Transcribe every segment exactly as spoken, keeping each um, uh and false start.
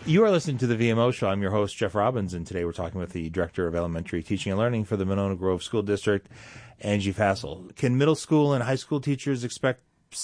You are listening to the V M O Show. I'm your host, Jeff Robbins, and today we're talking with the Director of Elementary Teaching and Learning for the Monona Grove School District, Angie Fassel. Can middle school and high school teachers expect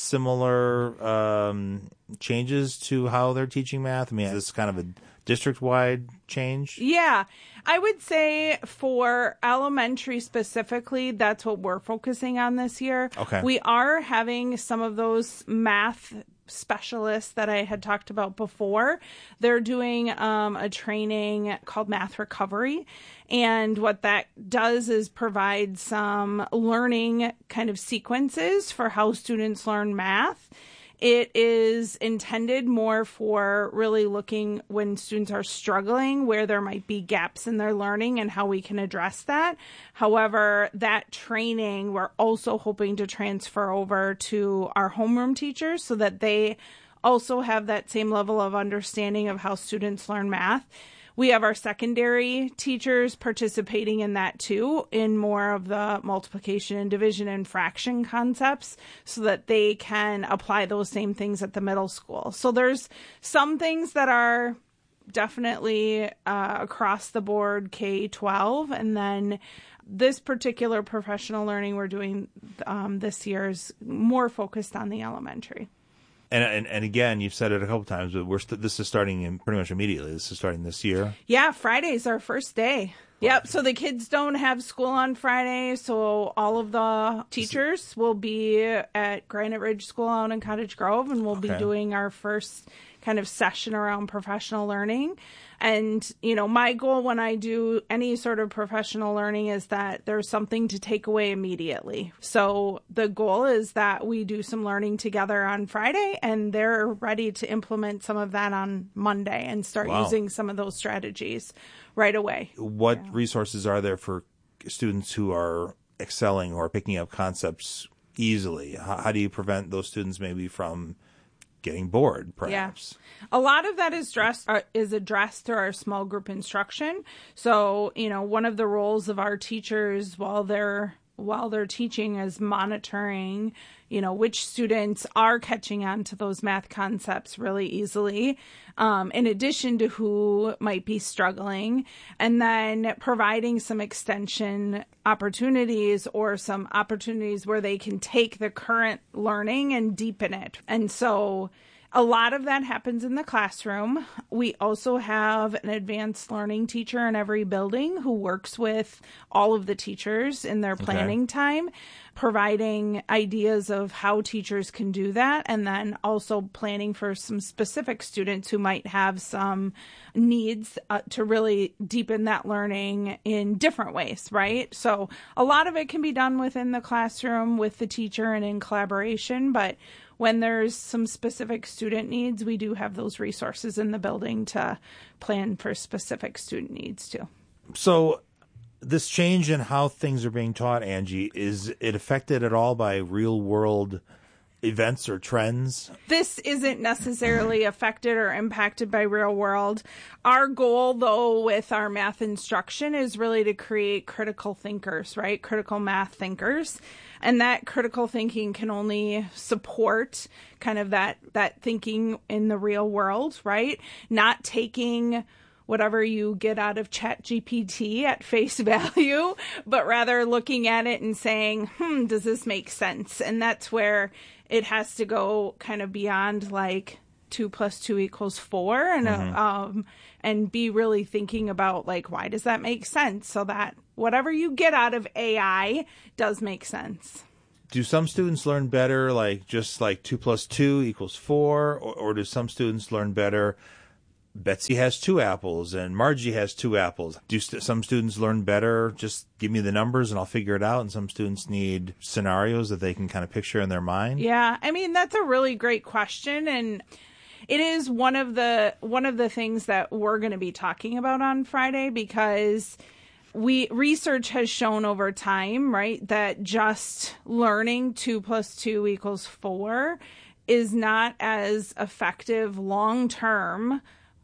similar um, changes to how they're teaching math? I mean, is this kind of a district-wide change? Yeah. I would say for elementary specifically, that's what we're focusing on this year. Okay. We are having some of those math specialists that I had talked about before. They're doing um, a training called Math Recovery. And what that does is provide some learning kind of sequences for how students learn math. It is intended more for really looking when students are struggling, where there might be gaps in their learning and how we can address that. However, that training, we're also hoping to transfer over to our homeroom teachers so that they also have that same level of understanding of how students learn math. We have our secondary teachers participating in that too, in more of the multiplication and division and fraction concepts so that they can apply those same things at the middle school. So there's some things that are definitely uh, across the board K twelve, and then this particular professional learning we're doing um, this year is more focused on the elementary. And, and and again, you've said it a couple times, but we're st- this is starting in pretty much immediately. This is starting this year. Yeah, Friday's our first day. Yep. So the kids don't have school on Friday, so all of the teachers will be at Granite Ridge School out in Cottage Grove, and we'll Okay. be doing our first kind of session around professional learning. And, you know, my goal when I do any sort of professional learning is that there's something to take away immediately. So the goal is that we do some learning together on Friday, and they're ready to implement some of that on Monday and start Wow. using some of those strategies right away. What Yeah. resources are there for students who are excelling or picking up concepts easily? How, how do you prevent those students maybe from getting bored, perhaps? Yeah. A lot of that is addressed, uh, is addressed through our small group instruction. So, you know, one of the roles of our teachers while they're while they're teaching is monitoring, you know, which students are catching on to those math concepts really easily, um, in addition to who might be struggling, and then providing some extension opportunities or some opportunities where they can take the current learning and deepen it. And so a lot of that happens in the classroom. We also have an advanced learning teacher in every building who works with all of the teachers in their planning Okay. time, providing ideas of how teachers can do that, and then also planning for some specific students who might have some needs uh, to really deepen that learning in different ways, right? So a lot of it can be done within the classroom with the teacher and in collaboration, but when there's some specific student needs, we do have those resources in the building to plan for specific student needs too. So this change in how things are being taught, Angie, is it affected at all by real world events or trends? This isn't necessarily affected or impacted by real world. Our goal, though, with our math instruction is really to create critical thinkers, right? Critical math thinkers. And that critical thinking can only support kind of that, that thinking in the real world, right? Not taking whatever you get out of ChatGPT at face value, but rather looking at it and saying, hmm, does this make sense? And that's where it has to go kind of beyond like two plus two equals four and, Mm-hmm. uh, um, and be really thinking about like, why does that make sense? So that whatever you get out of A I does make sense. Do some students learn better, like just like two plus two equals four, or, or do some students learn better? Betsy has two apples and Margie has two apples. Do st- some students learn better? Just give me the numbers and I'll figure it out. And some students need scenarios that they can kind of picture in their mind. Yeah, I mean, that's a really great question. And it is one of the one of the things that we're going to be talking about on Friday, because we research has shown over time, right, that just learning two plus two equals four is not as effective long term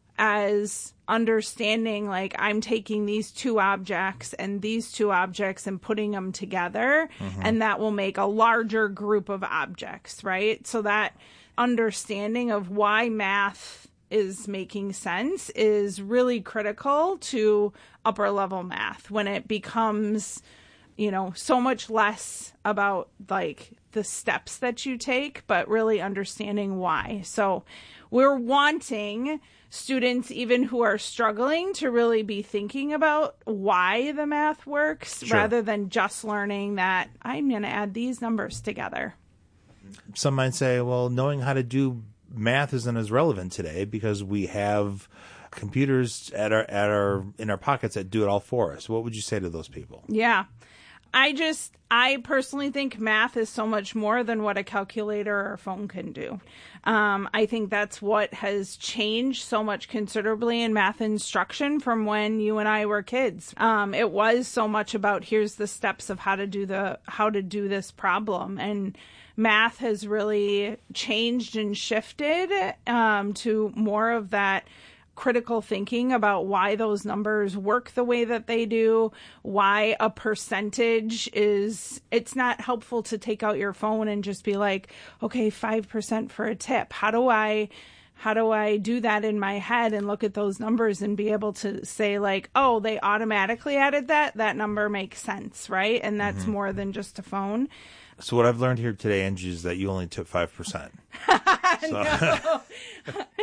as understanding, like, I'm taking these two objects and these two objects and putting them together, mm-hmm. and that will make a larger group of objects, right? So that understanding of why math is making sense is really critical to upper level math when it becomes, you know, so much less about like the steps that you take, but really understanding why. So we're wanting students, even who are struggling, to really be thinking about why the math works Sure. rather than just learning that I'm going to add these numbers together. Some might say, well, knowing how to do math isn't as relevant today because we have computers at our at our in our pockets that do it all for us. What would you say to those people? Yeah. I just, I personally think math is so much more than what a calculator or a phone can do. Um, I think that's what has changed so much considerably in math instruction from when you and I were kids. Um, it was so much about here's the steps of how to do the, how to do this problem. And math has really changed and shifted um, to more of that critical thinking about why those numbers work the way that they do, why a percentage is, it's not helpful to take out your phone and just be like, okay, five percent for a tip. How do I, how do I do that in my head and look at those numbers and be able to say like, oh, they automatically added that, that number makes sense, right? And that's mm-hmm. more than just a phone. So what I've learned here today, Angie, is that you only took five percent. So. No.